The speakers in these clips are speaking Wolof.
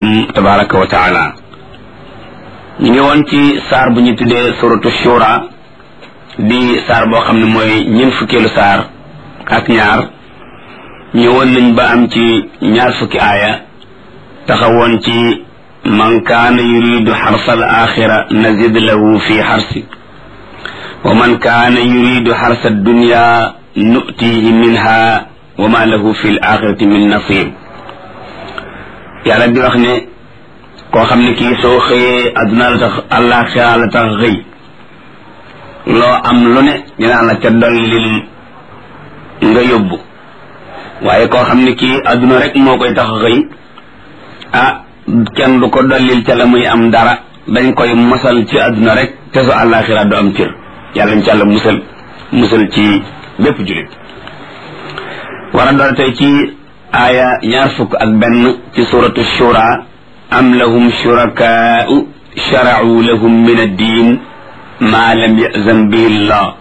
tabaraka wa taala. ñu ngi woon ci saar bu ñu tuddee suratu shura di saar boo xam ne mooy ñeent fukkeelu saar ak ñaar. ñëwoon nañ ba am ci ñaar fukki aaya taxawoon ci man kaana yuridu xarsa al axira nazid lahu fi xarsi wa man kaana yuridu xarsa dunya nutihi minha wa ma lahu fi l axirati min nasib. yàlla di wax ne koo xam ne kii soo xëyee adduna la tax àllaaxira la tax xëy loo am lu ne dinaa la ca dollil nga yóbbu, waaye koo xam ne kii adduna rek moo koy tax xëy kenn du ko dollil ca la muy am dara, dañ koy mosal ci adduna rek te su àllaaxira du am cër. yàlla ñu ci àlla musal ci bépp jullit. war a doon tey ci aaya ñaar fukk ak benn ci suratu shura. am lahum shurakaa'u shara'u lahum min ad-diin maa lam ya'zan bihi llah.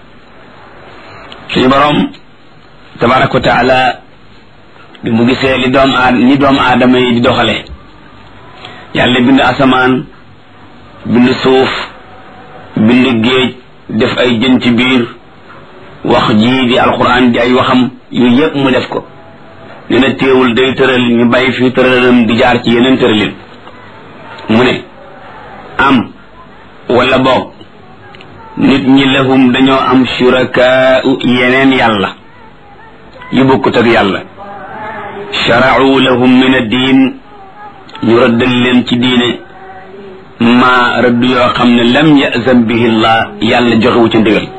suñu borom tabaraka wa taala bi mu gisee ni doomu aadama yi di doxale, yàlla bind asamaan, bind suuf, bind géej, def ay jën ci biir, wax ji di alquran di ay waxam yooyu yëpp mu def ko. nee na teewul day tëral ñu bàyyi fi tëralam di jaar ci yeneen tëralin. mu ne am wala boog nit ñi lahum dañoo am shurakaa'u yeneen yàlla yu bokkut ak yàlla. shara'u lahum min ad-diin ñu rëddal leen ci diine ma rëdd yoo xam ne lam ya'zan bihi llah yàlla joxewu ci ndigal.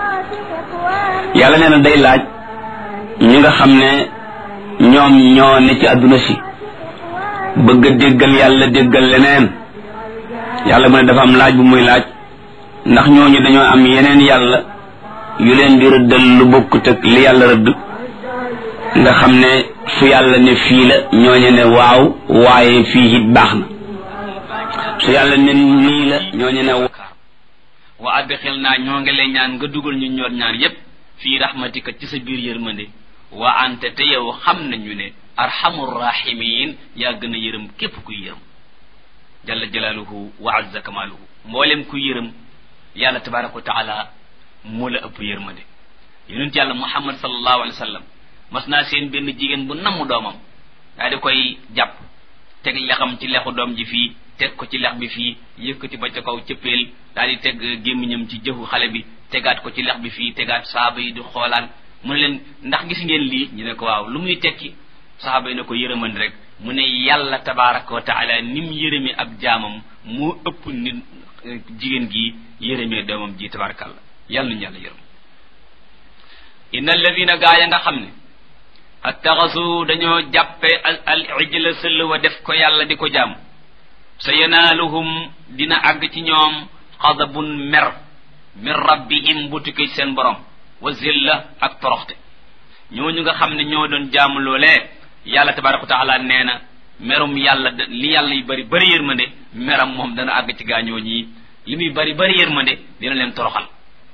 yàlla nee na day laaj ñi nga xam ne ñoom ñoo ne ci àdduna si bëgg a déggal yàlla déggal leneen. yàlla mu ne dafa am laaj bu muy laaj ndax ñooñu dañoo am yeneen yàlla yu leen di rëddal lu bokkut ak li yàlla rëdd, nga xam ne su yàlla ne fii la ñooñu ne waaw waaye fii it baax na, su yàlla ne nii la ñooñu ne wa adxil naa ñoo ngi lay ñaan nga dugal ñu ñoor ñaar yépp fii rahmatika ci sa biir yërmande wa anta te yow xam nañu ne arhamur rahimin yaa gën a yërëm képp kuy yërëm. jalla jalaaluhu wa azza kamaaluhu mboolem kuy yërëm yàlla tabaraka wa taala moo la ëpp yërmande. yonent yàlla muhammad sallallahu alayhi wa sallam mas naa seen benn jigéen bu namm doomam daa di koy jàpp teg lexam ci lexu doom ji fii, teg ko ci lex bi fii, yëkkati ba ca kaw cëppeel, daal di teg gémmiñam ci jëfu xale bi, tegaat ko ci lex bi fii, tegaat saaba yi di xoolaan. mu ne leen ndax gis ngeen lii? ñu ne ko waaw. lu muy tekki? saaba yi ne ko yërëmandi rek. mu ne yàlla tabaraka wa taala ni mu yërëmee ab jaamam moo ëpp nit jigéen gi yërëmee doomam ji tabarakallah. yàlla nañu yàlla yërëm. inna alladina gaa ya nga xam ne attaxasu dañoo jàppe al ijla sëll wa def ko yàlla di ko jaam, sa yanaaluhum dina àgg ci ñoom xadabun mer min rabbihim bu tukkee ci seen borom, wa zilla ak toroxte. ñooñu nga xam ne ñoo doon jaamu loolee yàlla tabaraka wa taala nee na merum yàlla li yàlla yu bari bari yërmande meram moom dana àgg ci gaañoo ñi. li muy bari bari yërmande dina leen toroxal.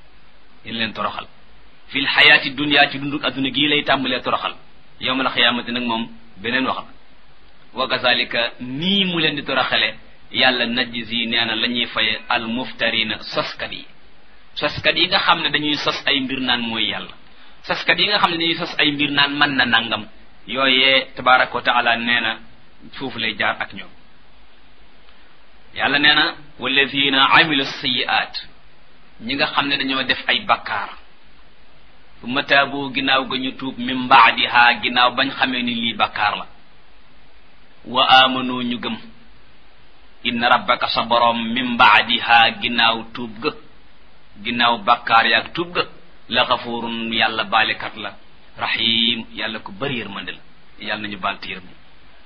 fil xayaati dunya ci dunduk adduna gii lay tàmbalee toroxal. yawmal xiyaamati nag moom beneen wax la. wa kazalika nii mu leen di toroxale yàlla najzi nee na la ñuy faye al muftarina soskat yi nga xam ne dañuy sos ay mbir naan mooy yàlla. soskat yi nga xam ne dañuy sos ay mbir naan mën na nangam yooyee tabaraka wa taala nee na foofu lay jaar ak ñoom. yàlla nee na walladina amilu sayiat ñi nga xam ne dañoo def ay bakkaar summa taabu ginnaaw ga ñu tuub min baadiha ginnaaw bañ xamee ni lii bakkaar la, wa amanu ñu gëm, inna rabbaka sa borom min baadiha ginnaaw tuub ga, ginnaaw bakkaar yaag tuub ga, la xafurun yàlla baalekat la, rahim yàlla ko bari yërmande la. yàlla nañu baal te yërmande.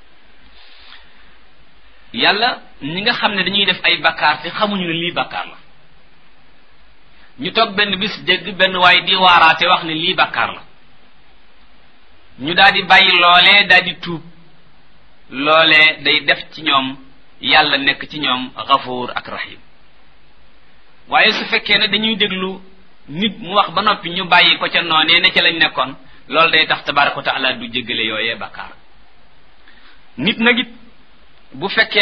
yàlla ñi nga xam ne dañuy def ay bakkaar te xamuñu ne lii bakkaar la, ñu toog benn bis dégg benn waaye di waaraate wax ne lii bakkaar la, ñu daal di bàyyi loolee daal di tuub, loolee day def ci ñoom yàlla nekk ci ñoom xafuur ak rahim. waaye su fekkee ne dañuy déglu nit mu wax ba noppi ñu bàyyi ko ca noonee ne ca lañ nekkoon, loolu day tax tabaraka wa taala du jéggale yooyee bakkaar. nit nag it bu fekkee